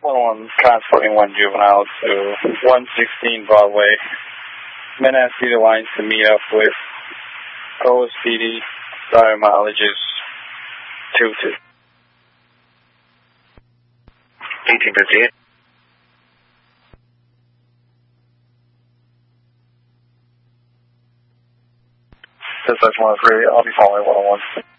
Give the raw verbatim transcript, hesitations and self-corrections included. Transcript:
one oh one transporting one juvenile to one sixteen Broadway. Men ask you the lines to meet up with O S P D. Driver mileage is two two. eighteen fifty-eight. Dispatch one oh three, I'll be following one oh one.